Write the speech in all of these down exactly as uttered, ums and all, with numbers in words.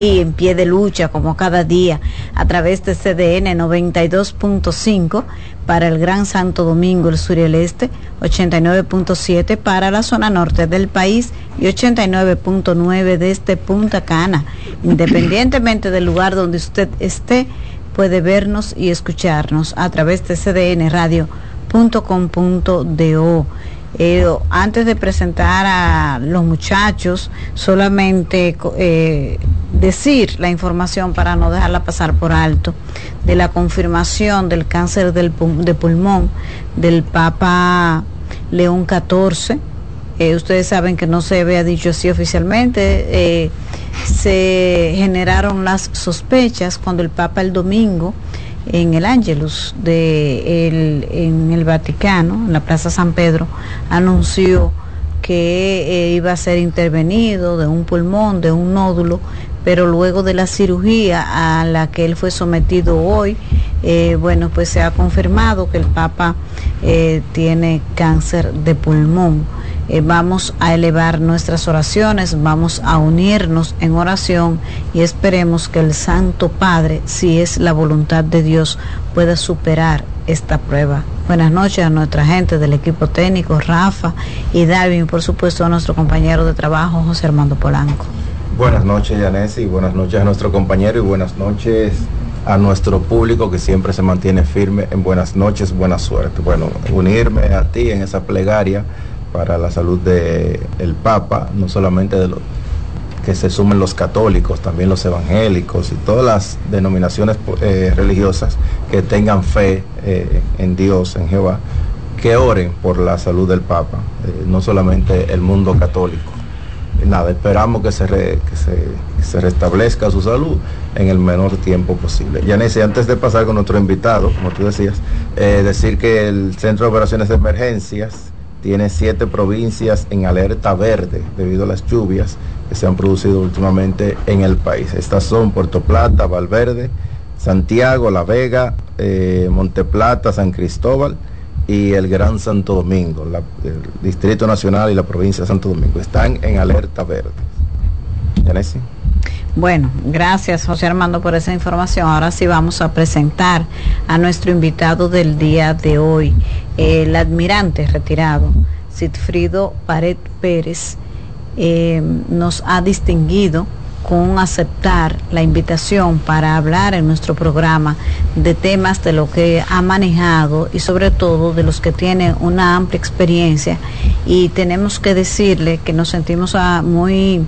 y en pie de lucha como cada día a través de C D N noventa y dos punto cinco para el Gran Santo Domingo, el sur y el este, ochenta y nueve punto siete para la zona norte del país y ochenta y nueve punto nueve desde Punta Cana. Independientemente del lugar donde usted esté, puede vernos y escucharnos a través de c d n radio punto com punto do. Eh, antes de presentar a los muchachos, solamente eh, decir la información para no dejarla pasar por alto de la confirmación del cáncer del de pulmón del Papa León catorce. Eh, ustedes saben que no se había dicho así oficialmente. Eh, se generaron las sospechas cuando el Papa el domingo en el Ángelus de el, en el Vaticano, en la Plaza San Pedro, anunció que eh, iba a ser intervenido de un pulmón, de un nódulo, pero luego de la cirugía a la que él fue sometido hoy, eh, bueno, pues se ha confirmado que el Papa eh, tiene cáncer de pulmón. Eh, vamos a elevar nuestras oraciones, vamos a unirnos en oración y esperemos que el Santo Padre, si es la voluntad de Dios, pueda superar esta prueba. Buenas noches a nuestra gente del equipo técnico, Rafa y Darwin, por supuesto a nuestro compañero de trabajo, José Armando Polanco. Buenas noches, Yanesi, buenas noches a nuestro compañero y buenas noches a nuestro público que siempre se mantiene firme en buenas noches, buena suerte. Bueno, unirme a ti en esa plegaria para la salud del Papa, no solamente de los que se sumen los católicos, también los evangélicos y todas las denominaciones eh, religiosas que tengan fe eh, en Dios, en Jehová, que oren por la salud del Papa, eh, no solamente el mundo católico. Nada, esperamos que se, re, que se, que se restablezca su salud en el menor tiempo posible. Yanesi, antes de pasar con nuestro invitado, como tú decías, eh, decir que el Centro de Operaciones de Emergencias tiene siete provincias en alerta verde debido a las lluvias que se han producido últimamente en el país. Estas son Puerto Plata, Valverde, Santiago, La Vega, eh, Monteplata, San Cristóbal y el Gran Santo Domingo. La, el Distrito Nacional y la provincia de Santo Domingo están en alerta verde. Yanesi. Bueno, gracias José Armando por esa información. Ahora sí vamos a presentar a nuestro invitado del día de hoy, el admirante retirado Sigfrido Pared Pérez. Eh, nos ha distinguido con aceptar la invitación para hablar en nuestro programa de temas de lo que ha manejado y sobre todo de los que tiene una amplia experiencia, y tenemos que decirle que nos sentimos a, muy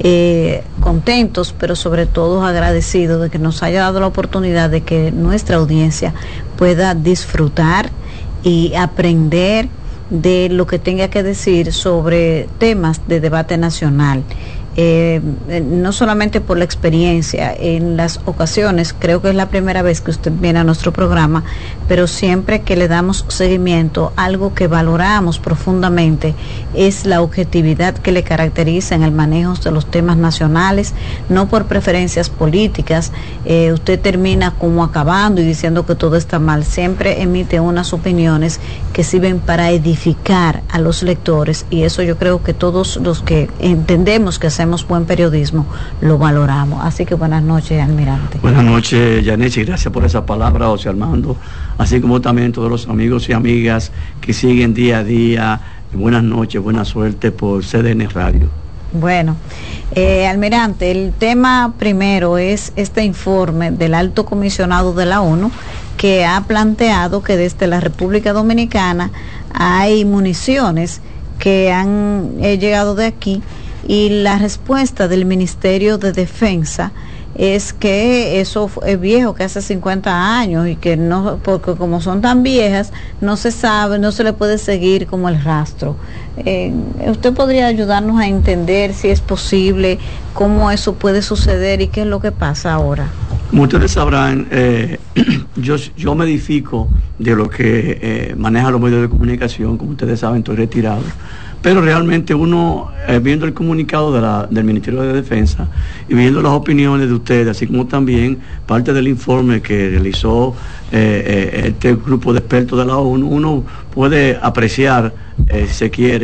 eh, contentos, pero sobre todo agradecidos de que nos haya dado la oportunidad de que nuestra audiencia pueda disfrutar y aprender de lo que tenga que decir sobre temas de debate nacional. Eh, no solamente por la experiencia, en las ocasiones, creo que es la primera vez que usted viene a nuestro programa, pero siempre que le damos seguimiento, algo que valoramos profundamente es la objetividad que le caracteriza en el manejo de los temas nacionales, no por preferencias políticas. Eh, usted termina como acabando y diciendo que todo está mal, siempre emite unas opiniones que sirven para edificar a los lectores, y eso yo creo que todos los que entendemos que hacemos buen periodismo lo valoramos. Así que buenas noches, almirante. Buenas noches, Yanesi, gracias por esa palabra, José Armando, así como también todos los amigos y amigas que siguen día a día. Buenas noches, buena suerte por C D N Radio. Bueno, eh, almirante, el tema primero es este informe del alto comisionado de la ONU, que ha planteado que desde la República Dominicana hay municiones que han eh, llegado de aquí, y la respuesta del Ministerio de Defensa es que eso es viejo, que hace cincuenta años, y que no, porque como son tan viejas, no se sabe, no se le puede seguir como el rastro. Eh, ¿Usted podría ayudarnos a entender si es posible, cómo eso puede suceder y qué es lo que pasa ahora? Como ustedes sabrán, eh, yo, yo me edifico de lo que eh, maneja los medios de comunicación. Como ustedes saben, estoy retirado. Pero realmente uno, eh, viendo el comunicado de la, del Ministerio de Defensa y viendo las opiniones de ustedes, así como también parte del informe que realizó eh, eh, este grupo de expertos de la ONU, uno puede apreciar, eh, si se quiere,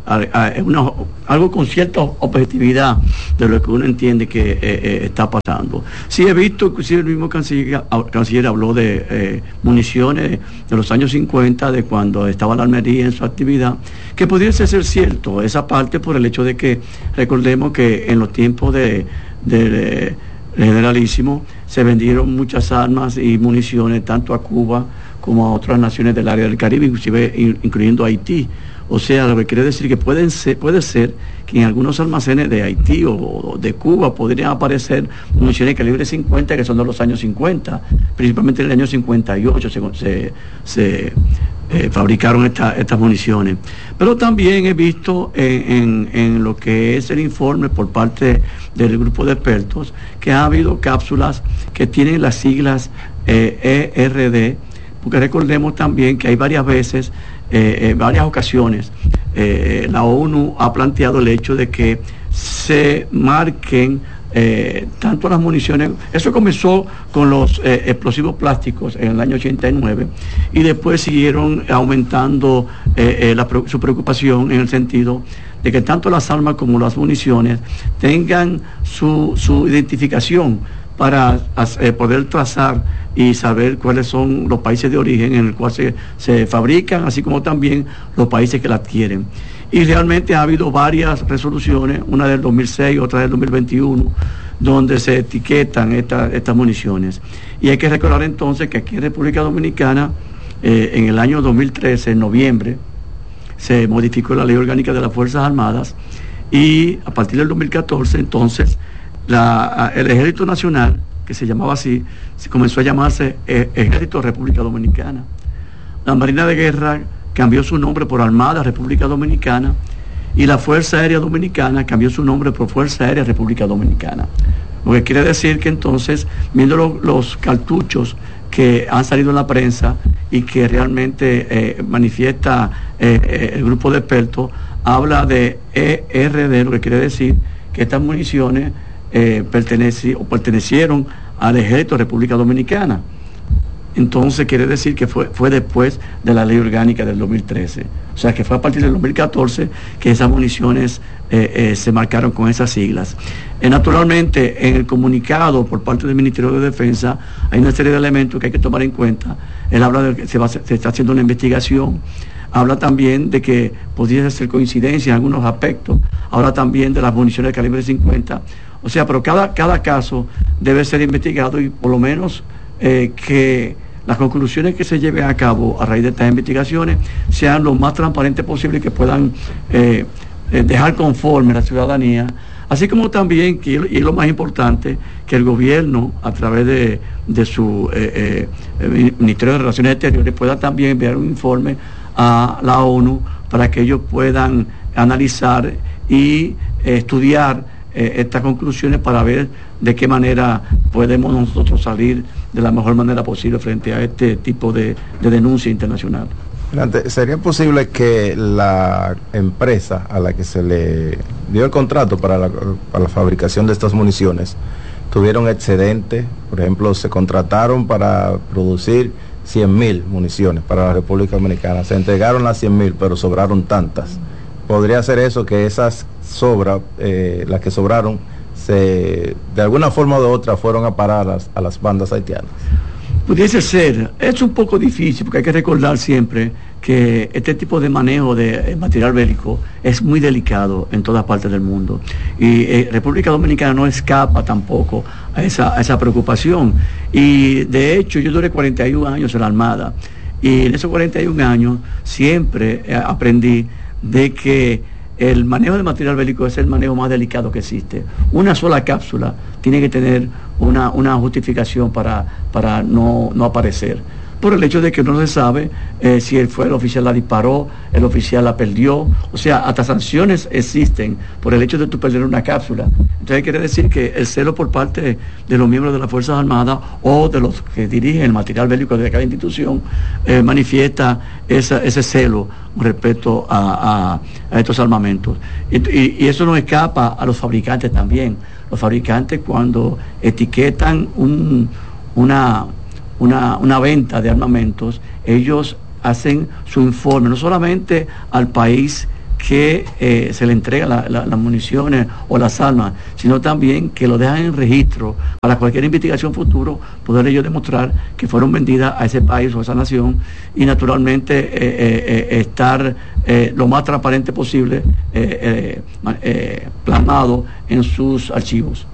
a, a una, algo con cierta objetividad de lo que uno entiende que eh, eh, está pasando. Sí he visto, inclusive el mismo canciller, canciller habló de eh, municiones de los años cincuenta, de cuando estaba la armería en su actividad, que pudiese ser cierto esa parte, por el hecho de que recordemos que en los tiempos de, de, de Generalísimo se vendieron muchas armas y municiones tanto a Cuba como a otras naciones del área del Caribe, inclusive incluyendo Haití. O sea, lo que quiere decir que pueden ser, puede ser que en algunos almacenes de Haití o, o de Cuba podrían aparecer municiones calibre cincuenta, que son de los años cincuenta, principalmente en el año cincuenta y ocho se, se, se eh, fabricaron esta, estas municiones. Pero también he visto en, en, en lo que es el informe por parte del grupo de expertos que ha habido cápsulas que tienen las siglas eh, E R D, porque recordemos también que hay varias veces, eh, en varias ocasiones, eh, la ONU ha planteado el hecho de que se marquen eh, tanto las municiones. Eso comenzó con los eh, explosivos plásticos en el año ochenta y nueve y después siguieron aumentando eh, eh, la, su preocupación en el sentido de que tanto las armas como las municiones tengan su, su identificación para eh, poder trazar y saber cuáles son los países de origen en el cual se, se fabrican, así como también los países que la adquieren. Y realmente ha habido varias resoluciones, una del dos mil seis, otra del dos mil veintiuno, donde se etiquetan esta, estas municiones. Y hay que recordar entonces que aquí en República Dominicana, eh, en el año dos mil trece, en noviembre, se modificó la Ley Orgánica de las Fuerzas Armadas y a partir del dos mil catorce, entonces, La, el Ejército Nacional, que se llamaba así, se comenzó a llamarse eh, Ejército República Dominicana. La Marina de Guerra cambió su nombre por Armada República Dominicana y la Fuerza Aérea Dominicana cambió su nombre por Fuerza Aérea República Dominicana. Lo que quiere decir que entonces, viendo lo, los cartuchos que han salido en la prensa y que realmente eh, manifiesta eh, eh, el grupo de expertos, habla de E R D, lo que quiere decir que estas municiones Eh, perteneci- o pertenecieron al Ejército de República Dominicana. Entonces quiere decir que fue, fue después de la Ley Orgánica del dos mil trece. O sea que fue a partir del dos mil catorce que esas municiones eh, eh, se marcaron con esas siglas. Eh, naturalmente, en el comunicado por parte del Ministerio de Defensa hay una serie de elementos que hay que tomar en cuenta. Él habla de que se, va, se está haciendo una investigación. Habla también de que podría ser coincidencia en algunos aspectos. Habla también de las municiones de calibre cincuenta. O sea, pero cada, cada caso debe ser investigado y por lo menos eh, que las conclusiones que se lleven a cabo a raíz de estas investigaciones sean lo más transparentes posible y que puedan eh, eh, dejar conforme a la ciudadanía. Así como también, que, y es lo más importante, que el gobierno, a través de, de su eh, eh, Ministerio de Relaciones Exteriores, pueda también enviar un informe a la ONU para que ellos puedan analizar y eh, estudiar eh, estas conclusiones para ver de qué manera podemos nosotros salir de la mejor manera posible frente a este tipo de, de denuncia internacional. ¿Sería posible que la empresa a la que se le dio el contrato para la, para la fabricación de estas municiones tuviera un excedente? Por ejemplo, se contrataron para producir cien mil municiones para la República Dominicana, se entregaron las cien mil, pero sobraron tantas. ¿Podría ser eso, que esas sobras, eh, las que sobraron, se, de alguna forma u otra fueron a parar a las, a las bandas haitianas? Pudiese ser. Es un poco difícil porque hay que recordar siempre que este tipo de manejo de material bélico es muy delicado en todas partes del mundo y eh, República Dominicana no escapa tampoco a esa, a esa preocupación. Y de hecho yo duré cuarenta y un años en la Armada y en esos cuarenta y un años siempre eh, aprendí de que el manejo de material bélico es el manejo más delicado que existe. Una sola cápsula tiene que tener una, una justificación para, para no, no aparecer. Por el hecho de que no se sabe eh, si él fue el oficial la disparó, el oficial la perdió. O sea, hasta sanciones existen por el hecho de tú perder una cápsula. Entonces quiere decir que el celo por parte de los miembros de las Fuerzas Armadas o de los que dirigen el material bélico de cada institución eh, manifiesta esa, ese celo respecto a, a, a estos armamentos. Y, y, y eso no escapa a los fabricantes también. Los fabricantes cuando etiquetan un, una... Una, una venta de armamentos, ellos hacen su informe no solamente al país que eh, se le entrega las la, la municiones o las armas, sino también que lo dejan en registro para cualquier investigación futuro, poder ellos demostrar que fueron vendidas a ese país o a esa nación y naturalmente eh, eh, eh, estar eh, lo más transparente posible eh, eh, eh, plasmado en sus archivos.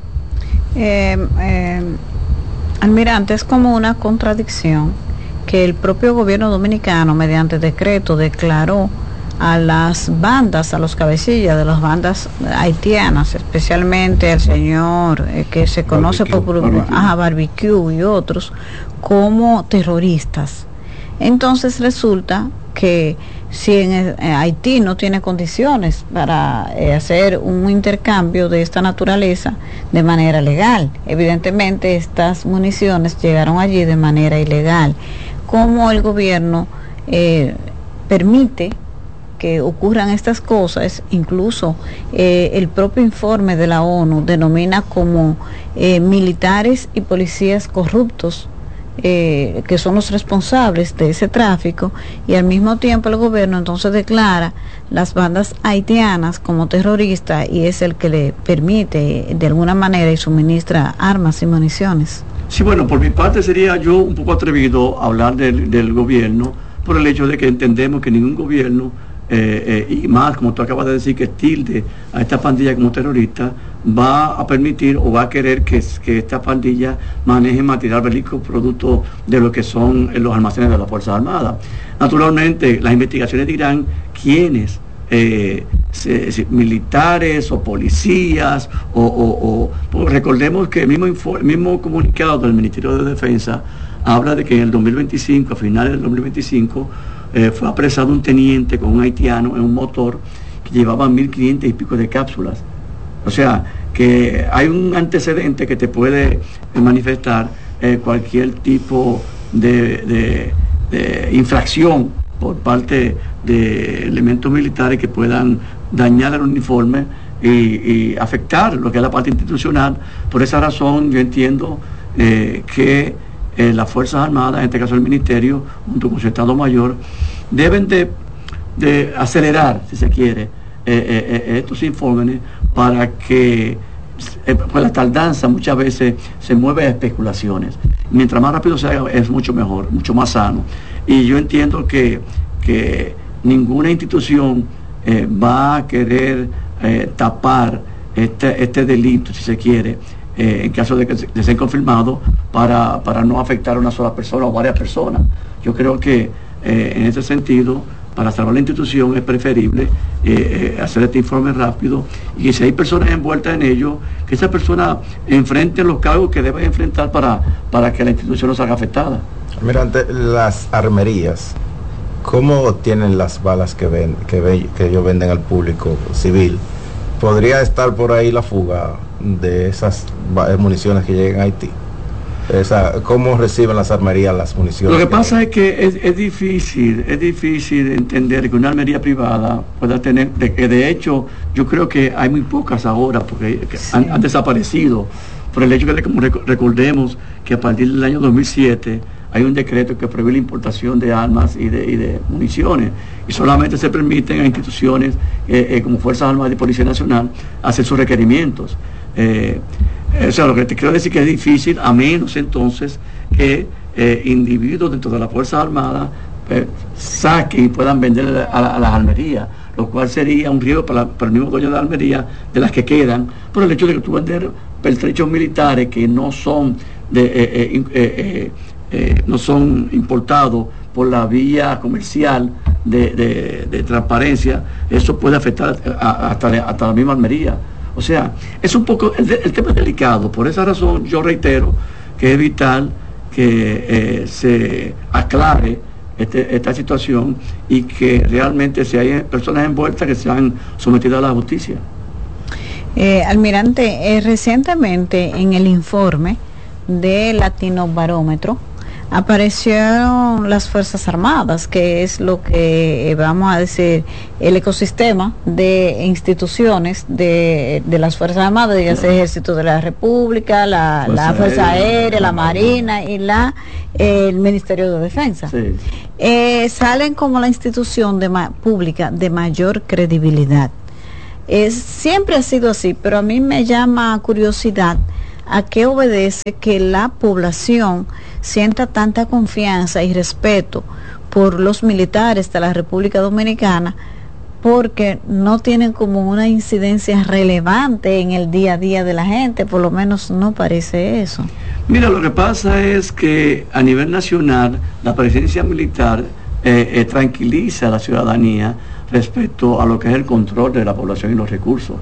Eh, eh, almirante, es como una contradicción que el propio gobierno dominicano mediante decreto declaró a las bandas, a los cabecillas de las bandas haitianas, especialmente al señor eh, que se conoce barbecue, por barbecue. Ajá, barbecue y otros, como terroristas. Entonces resulta que si en, en Haití no tiene condiciones para eh, hacer un intercambio de esta naturaleza de manera legal, evidentemente estas municiones llegaron allí de manera ilegal. ¿Cómo el gobierno eh, permite que ocurran estas cosas? Incluso eh, el propio informe de la ONU denomina como eh, militares y policías corruptos, eh, que son los responsables de ese tráfico, y al mismo tiempo el gobierno entonces declara las bandas haitianas como terroristas y es el que le permite de alguna manera y suministra armas y municiones. Sí, bueno, por mi parte sería yo un poco atrevido a hablar del, del gobierno, por el hecho de que entendemos que ningún gobierno Eh, eh, y más, como tú acabas de decir, que tilde a esta pandilla como terrorista, va a permitir o va a querer que, que esta pandilla maneje material bélico producto de lo que son los almacenes de las Fuerzas Armadas. Naturalmente, las investigaciones dirán quiénes, eh, se, se, militares o policías, o, o, o recordemos que el mismo, el mismo comunicado del Ministerio de Defensa habla de que en el dos mil veinticinco, a finales del dos mil veinticinco, Eh, fue apresado un teniente con un haitiano en un motor que llevaba mil quinientas y pico de cápsulas. O sea, que hay un antecedente que te puede eh, manifestar eh, cualquier tipo de, de, de infracción por parte de elementos militares que puedan dañar el uniforme y, y afectar lo que es la parte institucional. Por esa razón yo entiendo eh, que Eh, las Fuerzas Armadas, en este caso el Ministerio, junto con su Estado Mayor, deben de, de acelerar, si se quiere, eh, eh, estos informes para que eh, pues la tardanza muchas veces se mueve a especulaciones. Mientras más rápido se haga es mucho mejor, mucho más sano. Y yo entiendo que, que ninguna institución eh, va a querer eh, tapar este, este delito, si se quiere, Eh, en caso de que de ser confirmado, para, para no afectar a una sola persona o varias personas. Yo creo que eh, en ese sentido, para salvar la institución es preferible eh, eh, hacer este informe rápido y que si hay personas envueltas en ello, que esas personas enfrenten los cargos que deben enfrentar para, para que la institución no salga afectada. Mira, ante las armerías, ¿cómo tienen las balas que, ven, que, ve, que ellos venden al público civil? ¿Podría estar por ahí la fuga de esas municiones que llegan a Haití? Esa, ¿cómo reciben las armerías las municiones? Lo que pasa que es que es, es difícil, es difícil entender que una armería privada pueda tener, de, que de hecho yo creo que hay muy pocas ahora, porque sí. han, han desaparecido, por el hecho que como recordemos que a partir del año dos mil siete hay un decreto que prohíbe la importación de armas y de, y de municiones, y solamente se permiten a instituciones eh, eh, como Fuerzas Armadas y Policía Nacional hacer sus requerimientos. Eh, o sea, lo que te quiero decir que es difícil, a menos entonces que eh, individuos dentro de las Fuerzas Armadas eh, saquen y puedan vender a, a, a las armerías, lo cual sería un riesgo para, la, para el mismo dueño de la armería, de las que quedan, por el hecho de que tú vender pertrechos militares que no son de eh, eh, eh, eh, eh, no son importados por la vía comercial de, de, de transparencia, eso puede afectar a, a, hasta, hasta la misma armería. O sea, es un poco, el, el tema es delicado. Por esa razón yo reitero que es vital que eh, se aclare este, esta situación y que realmente si hay personas envueltas que sean sometidas a la justicia. Eh, almirante, eh, recientemente en el informe de Latino Barómetro aparecieron las Fuerzas Armadas, que es lo que, vamos a decir, el ecosistema de instituciones de, de las Fuerzas Armadas, dígase el Ejército de la República, la, Fuerza la Fuerza Aérea, Aérea, la Marina y la eh, el Ministerio de Defensa. Sí. Eh, salen como la institución de ma pública de mayor credibilidad. Es, siempre ha sido así, pero a mí me llama curiosidad a qué obedece que la población sienta tanta confianza y respeto por los militares de la República Dominicana, porque no tienen como una incidencia relevante en el día a día de la gente, por lo menos no parece eso. Mira, lo que pasa es que a nivel nacional la presencia militar eh, eh, tranquiliza a la ciudadanía respecto a lo que es el control de la población y los recursos.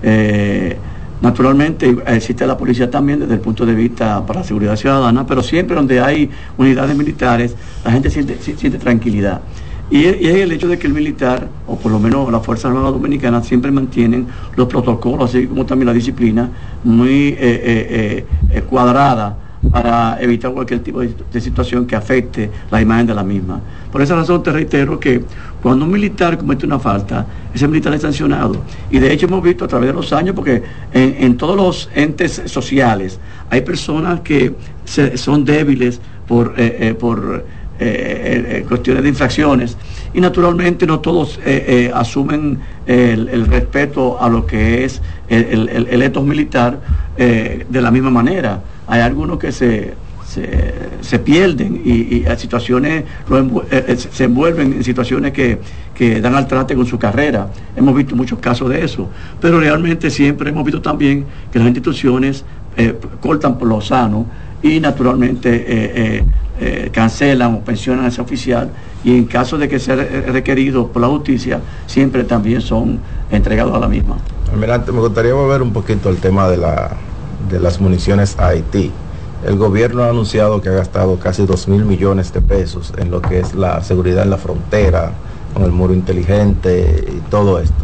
Eh, Naturalmente existe la policía también desde el punto de vista para la seguridad ciudadana, pero siempre donde hay unidades militares, la gente siente, siente tranquilidad. Y es, y es el hecho de que el militar, o por lo menos las Fuerzas Armadas Dominicanas, siempre mantienen los protocolos, así como también la disciplina, muy eh, eh, eh, cuadrada para evitar cualquier tipo de, de situación que afecte la imagen de la misma. Por esa razón te reitero que cuando un militar comete una falta, ese militar es sancionado. Y de hecho hemos visto a través de los años, porque en, en todos los entes sociales hay personas que se, son débiles por, eh, eh, por eh, eh, cuestiones de infracciones, y naturalmente no todos eh, eh, asumen el, el respeto a lo que es el, el, el etos militar eh, de la misma manera. Hay algunos que se, se, se pierden y, y a situaciones lo envu eh, se envuelven en situaciones que, que dan al traste con su carrera. Hemos visto muchos casos de eso, pero realmente siempre hemos visto también que las instituciones eh, cortan por lo sano y naturalmente eh, eh, eh, cancelan o pensionan a ese oficial, y en caso de que sea requerido por la justicia siempre también son entregados a la misma. Almirante, me gustaría volver un poquito al tema de la de las municiones a Haití. El gobierno ha anunciado que ha gastado casi dos mil millones de pesos en lo que es la seguridad en la frontera, con el muro inteligente y todo esto.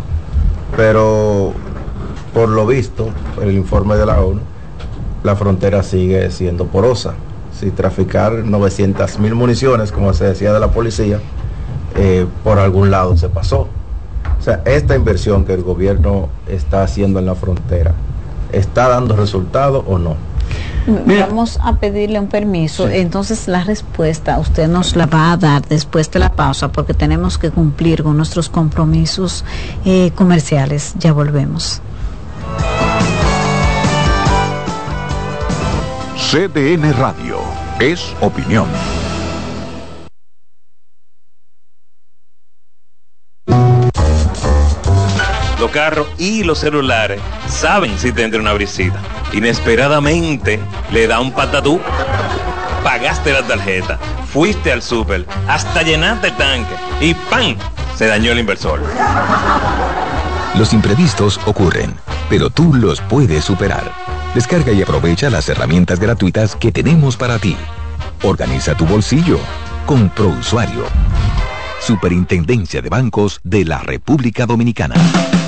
Pero, por lo visto, el informe de la ONU, la frontera sigue siendo porosa. Si traficar novecientas mil municiones, como se decía de la policía, eh, por algún lado se pasó. O sea, esta inversión que el gobierno está haciendo en la frontera, ¿está dando resultado o no? Mira, vamos a pedirle un permiso, sí. Entonces la respuesta usted nos la va a dar después de la pausa, porque tenemos que cumplir con nuestros compromisos eh, comerciales. Ya volvemos. C D N Radio es opinión. Los carros y los celulares saben si te entra una brisita. Inesperadamente le da un patatú. Pagaste la tarjeta, fuiste al súper, hasta llenaste el tanque y ¡pam! Se dañó el inversor. Los imprevistos ocurren, pero tú los puedes superar. Descarga y aprovecha las herramientas gratuitas que tenemos para ti. Organiza tu bolsillo con ProUsuario. Superintendencia de Bancos de la República Dominicana.